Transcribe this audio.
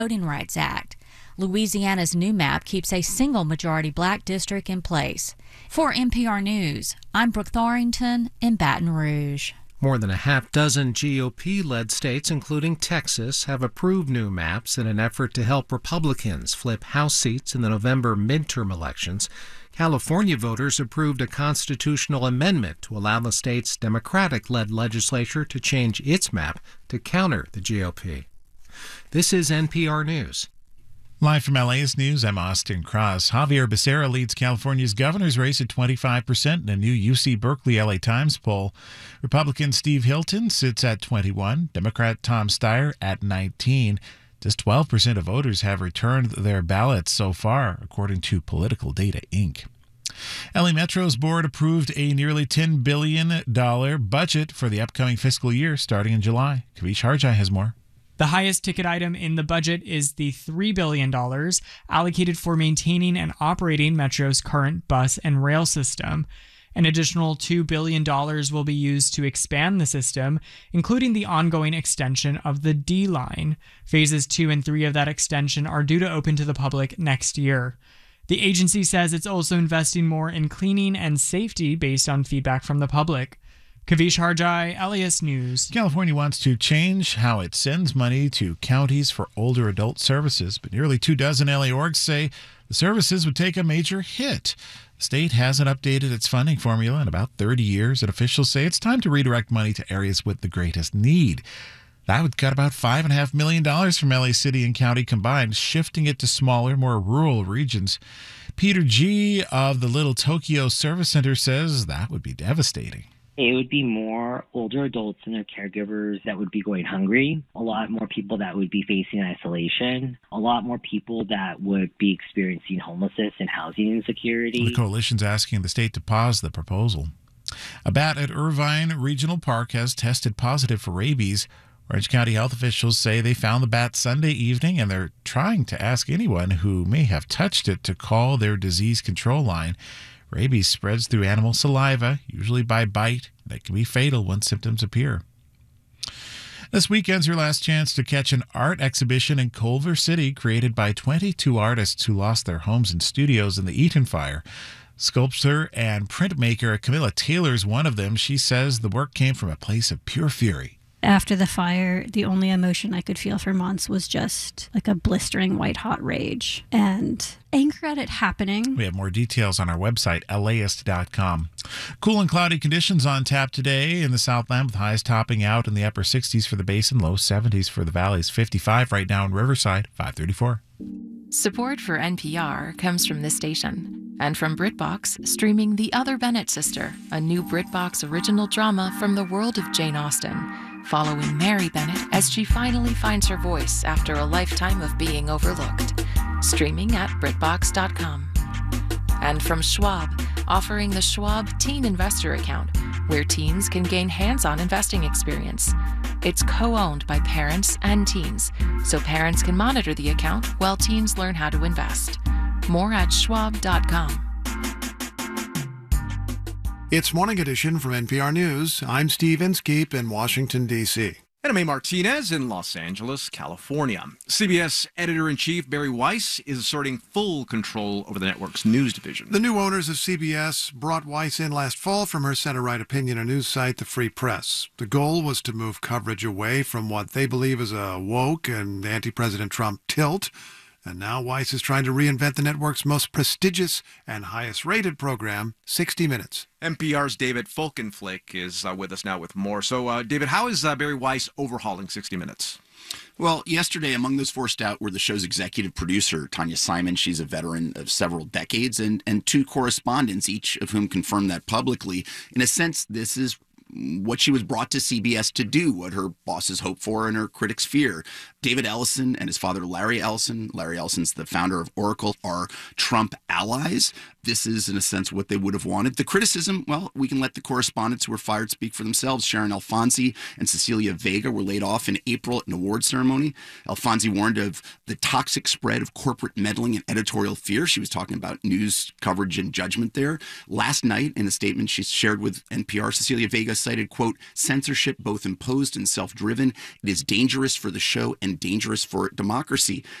Voting Rights Act. Louisiana's new map keeps a single majority black district in place. For NPR News, I'm Brooke Thorington in Baton Rouge. More than a half dozen GOP-led states, including Texas, have approved new maps in an effort to help Republicans flip House seats in the November midterm elections. California voters approved a constitutional amendment to allow the state's Democratic-led legislature to change its map to counter the GOP. This is NPR News. Live from LA's News, I'm Austin Cross. Javier Becerra leads California's governor's race at 25% in a new UC Berkeley LA Times poll. Republican Steve Hilton sits at 21%, Democrat Tom Steyer at 19%. Just 12% of voters have returned their ballots so far, according to Political Data, Inc. LA Metro's board approved a nearly $10 billion budget for the upcoming fiscal year starting in July. Kavish Harjai has more. The highest ticket item in the budget is the $3 billion allocated for maintaining and operating Metro's current bus and rail system. An additional $2 billion will be used to expand the system, including the ongoing extension of the D line. Phases 2 and 3 of that extension are due to open to the public next year. The agency says it's also investing more in cleaning and safety based on feedback from the public. Kavish Harjai, LAS News. California wants to change how it sends money to counties for older adult services, but nearly 24 LA orgs say the services would take a major hit. The state hasn't updated its funding formula in about 30 years, and officials say it's time to redirect money to areas with the greatest need. That would cut about $5.5 million from LA City and County combined, shifting it to smaller, more rural regions. Peter G. of the Little Tokyo Service Center says that would be devastating. It would be more older adults and their caregivers that would be going hungry, a lot more people that would be facing isolation, a lot more people that would be experiencing homelessness and housing insecurity. The coalition's asking the state to pause the proposal. A bat at Irvine Regional Park has tested positive for rabies. Orange County health officials say they found the bat Sunday evening, and they're trying to ask anyone who may have touched it to call their disease control line. Rabies spreads through animal saliva, usually by bite, and it can be fatal when symptoms appear. This weekend's your last chance to catch an art exhibition in Culver City created by 22 artists who lost their homes and studios in the Eaton fire. Sculptor and printmaker Camilla Taylor's one of them. She says the work came from a place of pure fury. After the fire, the only emotion I could feel for months was just like a blistering white-hot rage and anger at it happening. We have more details on our website, laist.com. Cool and cloudy conditions on tap today in the Southland, with highs topping out in the upper 60s for the basin, low 70s for the valleys, 55 right now in Riverside, 534. Support for NPR comes from this station and from BritBox, streaming The Other Bennett Sister, a new BritBox original drama from the world of Jane Austen, following Mary Bennett as she finally finds her voice after a lifetime of being overlooked. Streaming at BritBox.com. And from Schwab, offering the Schwab Teen Investor Account, where teens can gain hands-on investing experience. It's co-owned by parents and teens, so parents can monitor the account while teens learn how to invest. More at Schwab.com. It's Morning Edition from NPR News. I'm Steve Inskeep in Washington, D.C. And I'm A. Martinez in Los Angeles, California. CBS editor-in-chief Barry Weiss is asserting full control over the network's news division. The new owners of CBS brought Weiss in last fall from her center-right opinion and news site, The Free Press. The goal was to move coverage away from what they believe is a woke and anti-President Trump tilt. And now Weiss is trying to reinvent the network's most prestigious and highest-rated program, 60 Minutes. NPR's David Folkenflik is with us now with more. So, David, how is Barry Weiss overhauling 60 Minutes? Well, yesterday, among those forced out were the show's executive producer, Tanya Simon. She's a veteran of several decades, and two correspondents, each of whom confirmed that publicly. In a sense, this is what she was brought to CBS to do, what her bosses hope for and her critics fear. David Ellison and his father, Larry Ellison. Larry Ellison's the founder of Oracle, are Trump allies. This is, in a sense, what they would have wanted. The criticism, well, we can let the correspondents who were fired speak for themselves. Sharon Alfonsi and Cecilia Vega were laid off in April at an award ceremony. Alfonsi warned of the toxic spread of corporate meddling and editorial fear. She was talking about news coverage and judgment there. Last night, in a statement she shared with NPR, Cecilia Vega cited, quote, censorship both imposed and self-driven. It is dangerous for the show and dangerous for democracy.